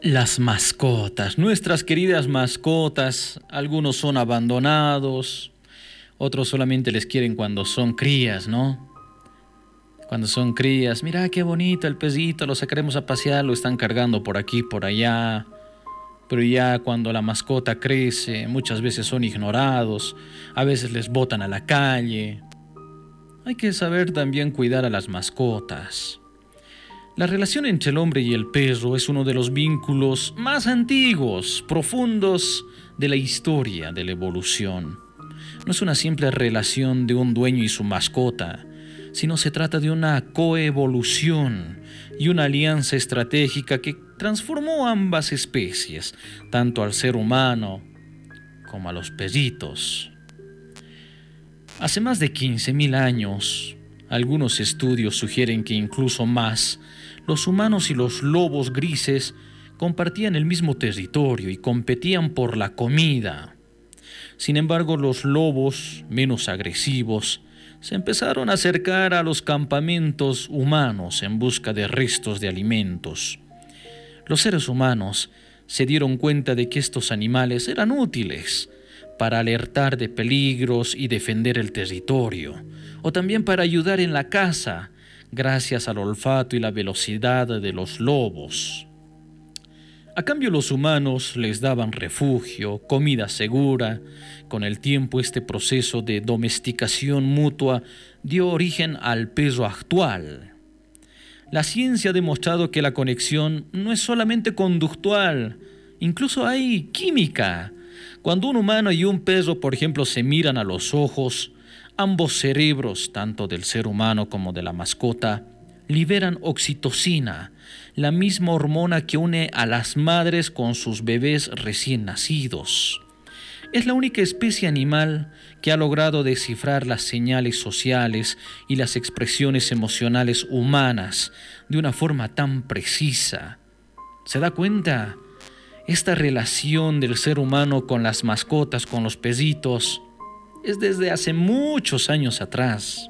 Las mascotas, nuestras queridas mascotas, algunos son abandonados, otros solamente les quieren cuando son crías, ¿no? Cuando son crías, mira qué bonito el pesito, lo sacaremos a pasear, lo están cargando por aquí, por allá. Pero ya cuando la mascota crece, muchas veces son ignorados, a veces les botan a la calle. Hay que saber también cuidar a las mascotas. La relación entre el hombre y el perro es uno de los vínculos más antiguos, profundos de la historia de la evolución. No es una simple relación de un dueño y su mascota, sino se trata de una coevolución y una alianza estratégica que transformó ambas especies, tanto al ser humano como a los perritos. Hace más de 15.000 años, algunos estudios sugieren que incluso más, los humanos y los lobos grises compartían el mismo territorio y competían por la comida. Sin embargo, los lobos, menos agresivos, se empezaron a acercar a los campamentos humanos en busca de restos de alimentos. Los seres humanos se dieron cuenta de que estos animales eran útiles para alertar de peligros y defender el territorio, o también para ayudar en la caza, gracias al olfato y la velocidad de los lobos. A cambio, los humanos les daban refugio, comida segura. Con el tiempo, este proceso de domesticación mutua dio origen al perro actual. La ciencia ha demostrado que la conexión no es solamente conductual, incluso hay química. Cuando un humano y un perro, por ejemplo, se miran a los ojos, ambos cerebros, tanto del ser humano como de la mascota, liberan oxitocina, la misma hormona que une a las madres con sus bebés recién nacidos. Es la única especie animal que ha logrado descifrar las señales sociales y las expresiones emocionales humanas de una forma tan precisa. ¿Se da cuenta? Esta relación del ser humano con las mascotas, con los perritos, es desde hace muchos años atrás.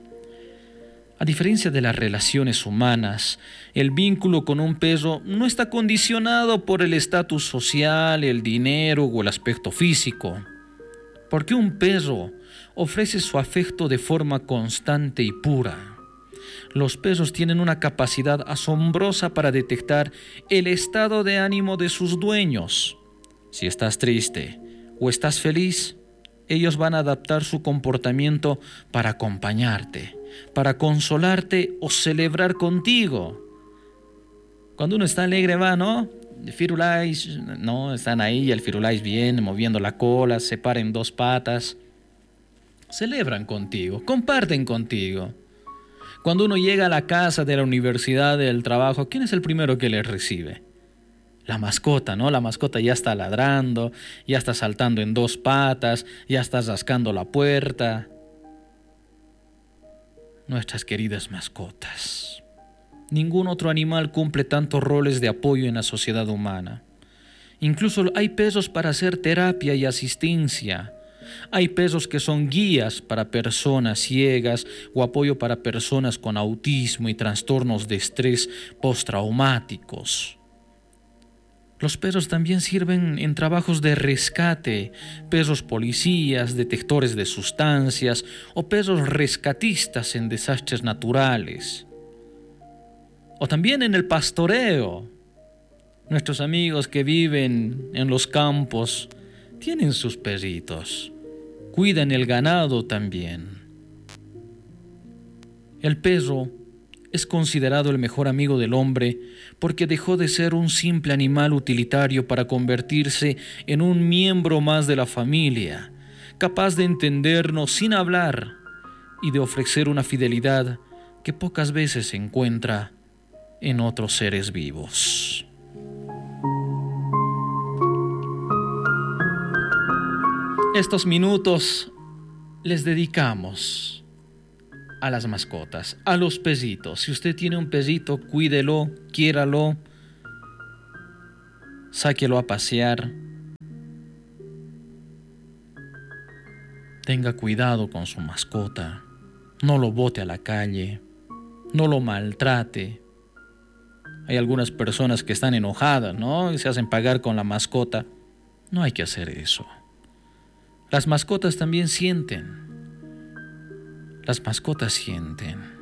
A diferencia de las relaciones humanas, el vínculo con un perro no está condicionado por el estatus social, el dinero o el aspecto físico. Porque un perro ofrece su afecto de forma constante y pura. Los perros tienen una capacidad asombrosa para detectar el estado de ánimo de sus dueños. Si estás triste o estás feliz, ellos van a adaptar su comportamiento para acompañarte, para consolarte o celebrar contigo. Cuando uno está alegre va, ¿no? El Firulais, ¿no? Están ahí, el Firulais viene moviendo la cola, se para en dos patas. Celebran contigo, comparten contigo. Cuando uno llega a la casa, de la universidad, del trabajo, ¿quién es el primero que les recibe? La mascota, ¿no? La mascota ya está ladrando, ya está saltando en dos patas, ya está rascando la puerta. Nuestras queridas mascotas. Ningún otro animal cumple tantos roles de apoyo en la sociedad humana. Incluso hay perros para hacer terapia y asistencia. Hay perros que son guías para personas ciegas o apoyo para personas con autismo y trastornos de estrés postraumáticos. Los perros también sirven en trabajos de rescate, perros policías, detectores de sustancias o perros rescatistas en desastres naturales. O también en el pastoreo. Nuestros amigos que viven en los campos tienen sus perritos. Cuidan el ganado también. El perro es considerado el mejor amigo del hombre porque dejó de ser un simple animal utilitario para convertirse en un miembro más de la familia, capaz de entendernos sin hablar y de ofrecer una fidelidad que pocas veces se encuentra en otros seres vivos. Estos minutos les dedicamos a las mascotas, a los perritos. Si usted tiene un perrito, cuídelo, quiéralo, sáquelo a pasear. Tenga cuidado con su mascota. No lo bote a la calle. No lo maltrate. Hay algunas personas que están enojadas, ¿no? Y se hacen pagar con la mascota. No hay que hacer eso. Las mascotas también sienten. Las mascotas sienten.